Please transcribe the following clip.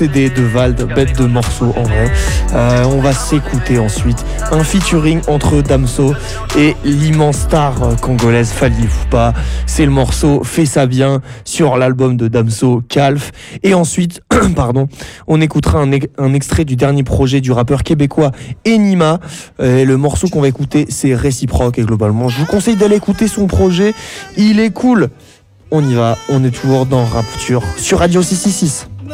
CD de Vald, bête de morceau en vrai. On va s'écouter ensuite un featuring entre Damso et l'immense star congolaise Fally Ipupa. C'est le morceau Fais ça bien sur l'album de Damso, Calf. Et ensuite, on écoutera un extrait du dernier projet du rappeur québécois Enima. Et le morceau qu'on va écouter, c'est Réciproque. Et globalement, je vous conseille d'aller écouter son projet. Il est cool. On y va, on est toujours dans Rapture sur Radio 666.